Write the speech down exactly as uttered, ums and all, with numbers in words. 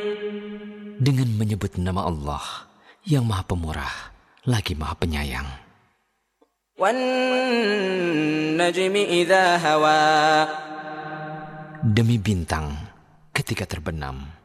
Dengan menyebut nama Allah yang Maha Pemurah lagi Maha Penyayang. Wan-najmi idza hawa. Demi bintang ketika terbenam.